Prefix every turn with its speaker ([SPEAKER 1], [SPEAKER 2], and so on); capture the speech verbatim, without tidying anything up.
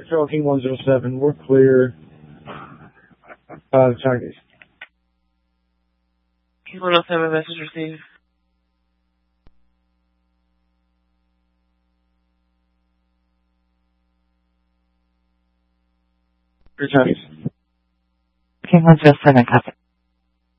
[SPEAKER 1] Control King one zero seven, we're clear. Uh, Chinese.
[SPEAKER 2] King one oh seven, message received.
[SPEAKER 1] Clear Chinese.
[SPEAKER 3] King one zero seven, copy.